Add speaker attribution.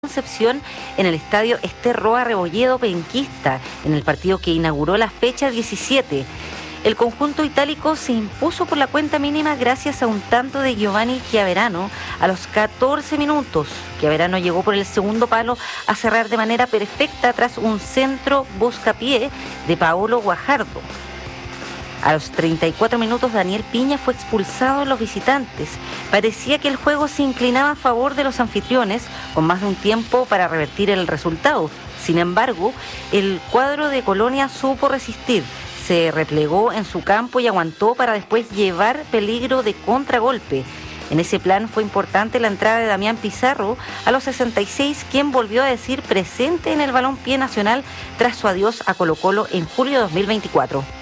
Speaker 1: Concepción en el estadio Ester Roa Rebolledo Penquista, en el partido que inauguró la fecha 17. El conjunto itálico se impuso por la cuenta mínima gracias a un tanto de Giovanni Chiaverano a los 14 minutos. Chiaverano llegó por el segundo palo a cerrar de manera perfecta tras un centro buscapié de Paolo Guajardo. A los 34 minutos Daniel Piña fue expulsado en los visitantes. Parecía que el juego se inclinaba a favor de los anfitriones con más de un tiempo para revertir el resultado. Sin embargo, el cuadro de Colonia supo resistir. Se replegó en su campo y aguantó para después llevar peligro de contragolpe. En ese plan fue importante la entrada de Damián Pizarro a los 66, quien volvió a decir presente en el balompié nacional tras su adiós a Colo-Colo en julio de 2024.